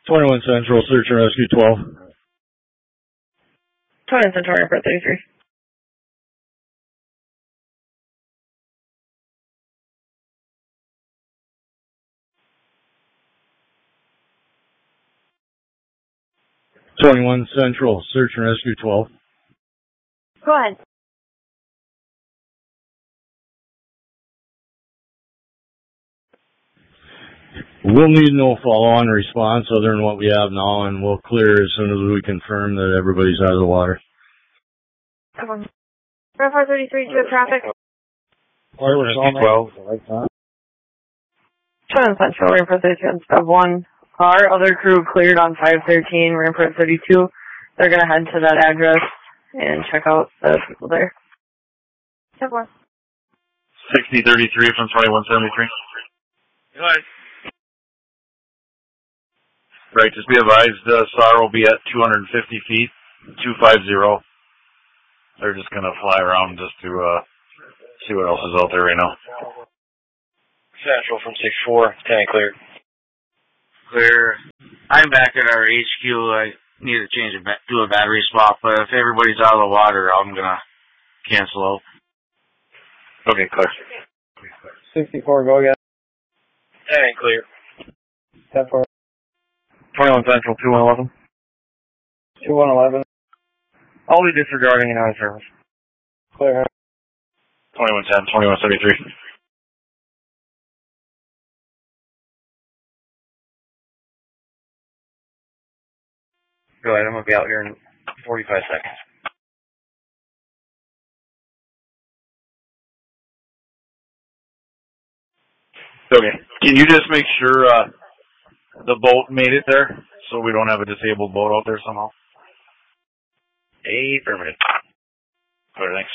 21 Central, search and rescue 12. 21 Central, report 33. Central, search and rescue 12. Go ahead. We'll need no follow-on response other than what we have now, and we'll clear as soon as we confirm that everybody's out of the water. Red 433, do you have traffic? Rescue 12. 21 Central, Red 433 on stub 1. Our other crew cleared on 513, Rampart 32. They're going to head to that address and check out the people there. 6033 from 2173. Go ahead. Right, just be advised, SAR will be at 250 feet, 250. They're just going to fly around just to see what else is out there right now. Central from 6-4, tank clear. Clear. I'm back at our HQ. I need to do a battery swap, but if everybody's out of the water, I'm going to cancel out. Okay, clear. 64, go again. Tank clear. 10-4. 21 Central, 2111. 2111. I'll be disregarding and out of service. Clear. 2110, 2173. Go ahead, I'm going to be out here in 45 seconds. Okay, can you just make sure the boat made it there, so we don't have a disabled boat out there somehow? Affirmative. All right, thanks.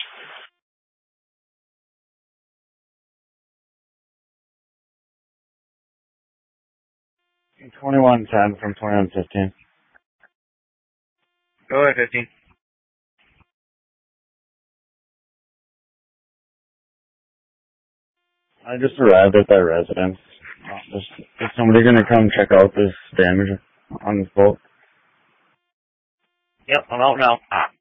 And 2110 from 2115. Go ahead, 15. I just arrived at that residence. Is somebody going to come check out this damage on this boat? Yep, I'm out now.